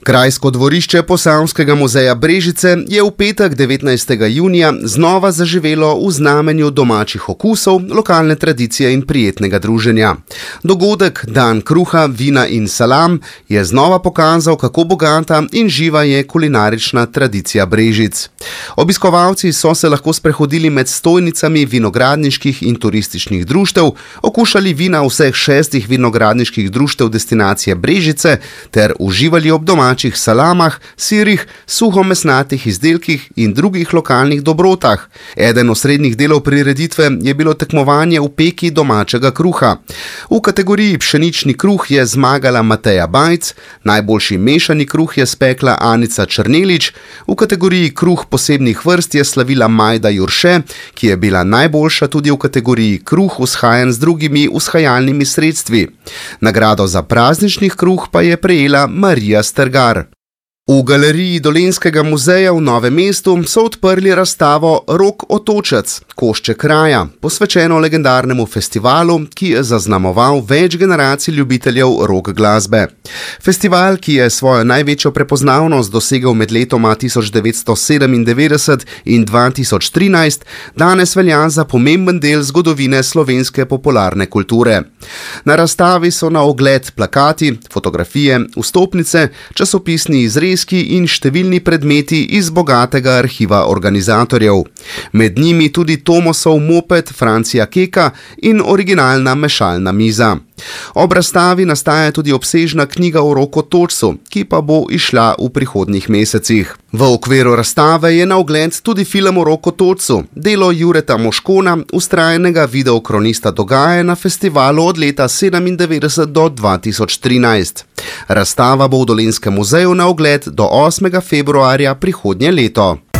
Grajsko dvorišče Posavskega muzeja Brežice je v petek 19. junija znova zaživelo v znamenju domačih okusov, lokalne tradicije in prijetnega druženja. Dogodek Dan kruha, vina in salam je znova pokazal, kako bogata in živa je kulinarična tradicija Brežic. Obiskovalci so se lahko sprehodili med stojnicami vinogradniških in turističnih društev, okušali vina vseh 6 vinogradniških društev destinacije Brežice ter uživali ob domačih salamah, sirih, suhomesnatih izdelkih in drugih lokalnih dobrotah. Eden osrednjih delov prireditve je bilo tekmovanje v peki domačega kruha. V kategoriji pšenični kruh je zmagala Mateja Bajc, najboljši mešani kruh je spekla Anica Črnelič, v kategoriji kruh posebnih vrst je slavila Majda Jurše, ki je bila najboljša tudi v kategoriji kruh vzhajan z drugimi vzhajalnimi sredstvi. Nagrado za praznični kruh pa je prejela Marija Strgar. V galeriji Dolenjskega muzeja v Novem mestu so odprli razstavo Rok otočec, košček kraja, posvečeno legendarnemu festivalu, ki je zaznamoval več generacij ljubiteljev rock glasbe. Festival, ki je svojo največjo prepoznavnost dosegel med letoma 1997 in 2013, danes velja za pomemben del zgodovine slovenske popularne kulture. Na razstavi so na ogled plakati, fotografije, vstopnice, časopisni izrezi in številni predmeti iz bogatega arhiva organizatorjev. Med njimi tudi Tomosov moped Francija Keka in originalna mešalna miza. Ob razstavi nastaja tudi obsežna knjiga o Rok otočcu, ki pa bo izšla v prihodnjih mesecih. V okviru razstave je na ogled tudi film o Rok otočcu, delo Jureta Moškona, vztrajenega videokronista dogajanja na festivalu od leta 1997 do 2013. Razstava bo v Dolenjskem muzeju na ogled do 8. februarja prihodnje leto.